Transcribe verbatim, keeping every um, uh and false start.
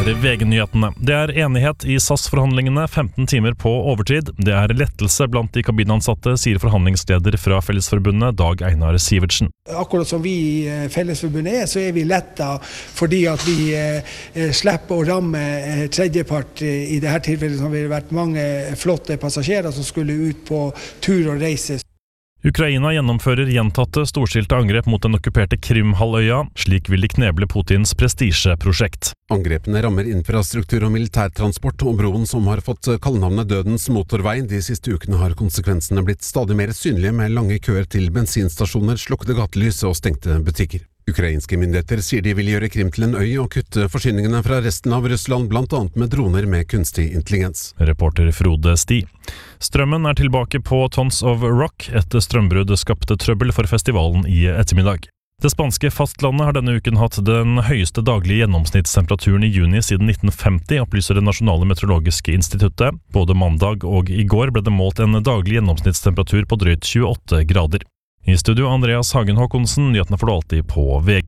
er V G-nyhetene. Det er enighet i S A S-forhandlingene, femten timer på overtid. Det er lettelse blant de kabinansatte, sier forhandlingsleder fra Fellesforbundet, Dag Einar Sivertsen. Akkurat som vi i Fellesforbundet er, så er vi letta fordi at vi eh, slipper å ramme eh, tredjepart. I dette tilfellet som har vært mange flotte passasjerer som skulle ut på tur og reise. Ukraina gjennomfører gjentatte storstilte angrep mot den okkuperte Krimhalvøya, slik vil de kneble Putins prestisjeprosjekt. Angrepene rammer infrastruktur og militærtransport, og broen som har fått kallenavnet Dødens motorvei. De siste ukene har konsekvensene blitt stadig mer synlige med lange køer til bensinstasjoner, slukkede gatelys og stengte butikker. Ukrainske myndigheter sier de vil gjøre Krim til en øy og kutte forsyningene fra resten av Russland, blant annet med droner med kunstig intelligens. Reporter Frode Sti. Strømmen er tilbake på Tons of Rock. Et strømbrudd skapte trøbbel for festivalen i ettermiddag. Det spanske fastlandet har denne uken hatt den høyeste daglige gjennomsnittstemperaturen i juni siden nitten femti, opplyser det nasjonale meteorologiske instituttet. Både mandag og i går ble det målt en daglig gjennomsnittstemperatur på drøyt tjueåtte grader. I studio Andreas Hagen Håkonsen, nyhetene får du alltid på V G.